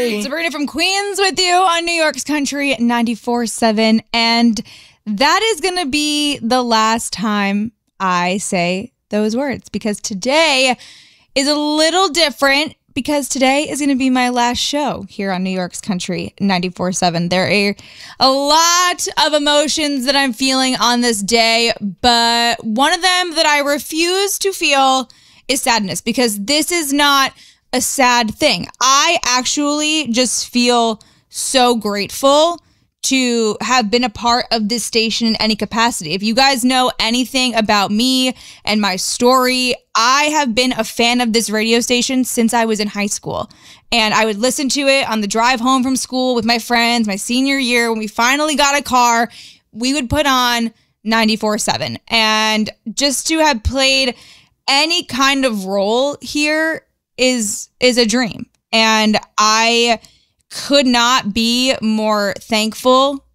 Sabrina from Queens with you on New York's Country 94.7. And that is going to be the last time I say those words, because today is a little different, because today is going to be my last show here on New York's Country 94.7. There are a lot of emotions that I'm feeling on this day, but one of them that I refuse to feel is sadness, because this is not a sad thing. I actually just feel so grateful to have been a part of this station in any capacity. If you guys know anything about me and my story, I have been a fan of this radio station since I was in high school. And I would listen to it on the drive home from school with my friends. My senior year, when we finally got a car, we would put on 94.7. And just to have played any kind of role here is a dream. And I could not be more thankful